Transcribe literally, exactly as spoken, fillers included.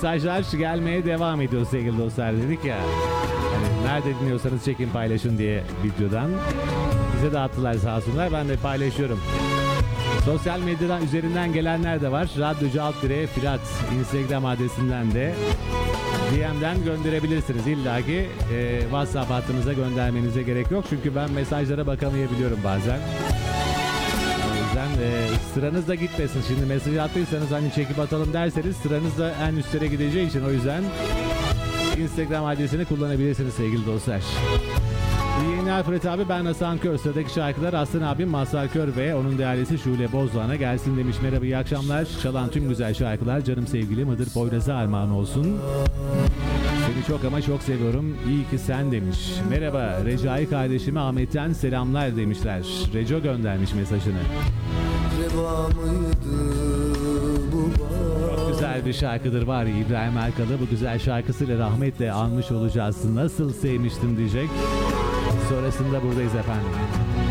mesajlar gelmeye devam ediyor sevgili dostlar, dedik ya. Hani nerede dinliyorsanız çekin paylaşın diye videodan. Bize de attılar sağ olsunlar, ben de paylaşıyorum. Sosyal medyadan üzerinden gelenler de var. Radyocu alt dire Firat Instagram adresinden de D M'den gönderebilirsiniz. İlla ki e, WhatsApp hattınıza göndermenize gerek yok. Çünkü ben mesajlara bakamayabiliyorum bazen. O yüzden e, sıranız da gitmesin. Şimdi mesaj attıysanız hani çekip atalım derseniz sıranız da en üstlere gideceği için, o yüzden Instagram adresini kullanabilirsiniz sevgili dostlar. İyi yayınlar Fırat abi, ben Hasan Kör. Sıradaki şarkılar Aslan abim Mazhar Kör ve onun değerlisi Şule Bozdoğan'a gelsin demiş. Merhaba, iyi akşamlar. Çalan tüm güzel şarkılar canım sevgilim Hıdır Poyraz'a armağan olsun. Seni çok ama çok seviyorum. İyi ki sen demiş. Merhaba, Recai kardeşime Ahmet'ten selamlar demişler. Reco göndermiş mesajını. Çok güzel bir şarkıdır var ya, İbrahim Erkal'ı bu güzel şarkısıyla rahmetle anmış olacağız. Nasıl sevmiştim diyecek. Sonrasında buradayız efendim.